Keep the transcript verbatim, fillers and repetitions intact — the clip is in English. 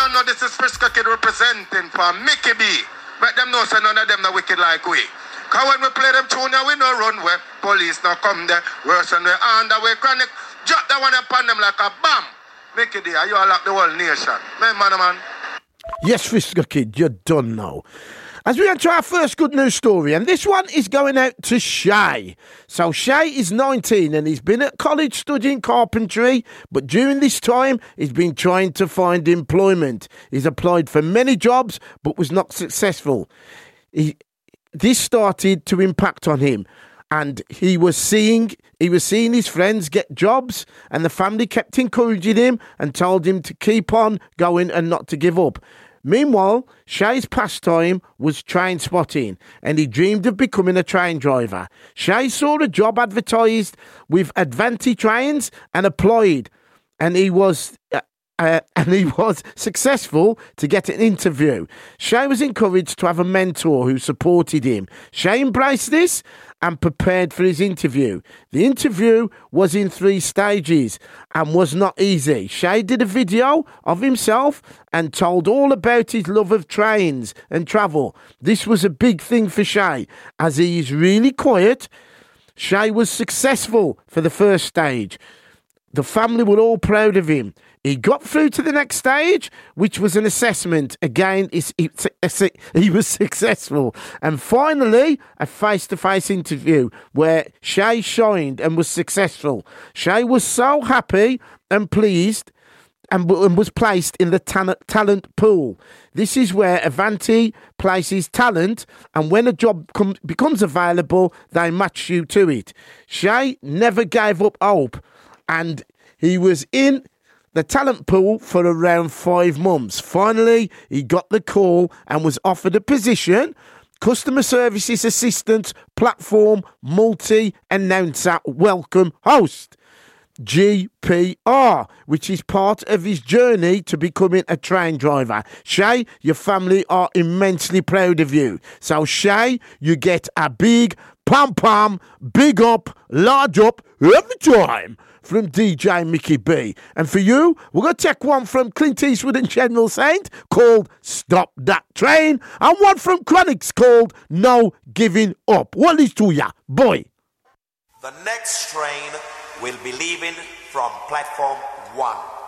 man know this is Frisco Kid representing for Mickey B. Let them know so none of them are wicked like we. Cause when we play them tune, we no run where police no come there. Worse than we under we chronic. Drop that one upon them like a bomb. Mickey D, you all like the whole nation. Man, man, man. Yes, Frisco Kid, you're done now. As we enter our first good news story, and this one is going out to Shay. So Shay is nineteen and he's been at college studying carpentry, but during this time he's been trying to find employment. He's applied for many jobs but was not successful. He, this started to impact on him, and he was seeing he was seeing his friends get jobs, and the family kept encouraging him and told him to keep on going and not to give up. Meanwhile, Shay's pastime was train spotting, and he dreamed of becoming a train driver. Shay saw a job advertised with Advanti Trains and applied, and he was uh, uh, and he was successful to get an interview. Shay was encouraged to have a mentor who supported him. Shay embraced this and prepared for his interview. The interview was in three stages and was not easy. Shay did a video of himself and told all about his love of trains and travel. This was a big thing for Shay, as he is really quiet. Shay was successful for the first stage. The family were all proud of him. He got through to the next stage, which was an assessment. Again, he was successful. And finally, a face-to-face interview where Shay shined and was successful. Shay was so happy and pleased and was placed in the talent pool. This is where Avanti places talent, and when a job com- becomes available, they match you to it. Shay never gave up hope, and he was in the talent pool for around five months. Finally, he got the call and was offered a position, customer services assistant, platform, multi-announcer, welcome host, G P R, which is part of his journey to becoming a train driver. Shay, your family are immensely proud of you. So Shay, you get a big pom-pom, big up, large up every time from D J Mickey B. And for you, we're going to take one from Clint Eastwood and General Saint called Stop That Train, and one from Chronics called No Giving Up. What is to ya, boy? The next train will be leaving from platform one.